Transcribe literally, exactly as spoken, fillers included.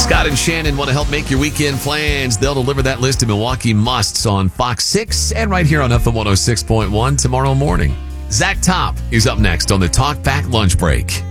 Scott and Shannon want to help make your weekend plans. They'll deliver that list of Milwaukee musts on Fox six and right here on F M one oh six point one tomorrow morning. Zach Top is up next on the Talk Back Lunch Break.